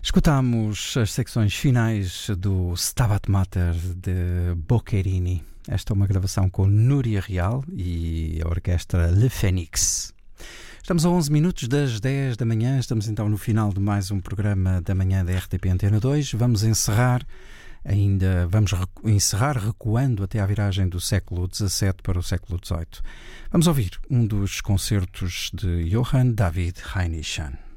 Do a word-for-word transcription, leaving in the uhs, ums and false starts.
Escutamos as secções finais do Stabat Mater de Boccherini. Esta é uma gravação com Núria Real e a orquestra Le Phénix. Estamos a onze minutos das dez da manhã, estamos então no final de mais um programa da manhã da R T P Antena dois. Vamos encerrar, ainda vamos recu- encerrar recuando até à viragem do século dezassete para o século dezoito. Vamos ouvir um dos concertos de Johann David Rheinischen.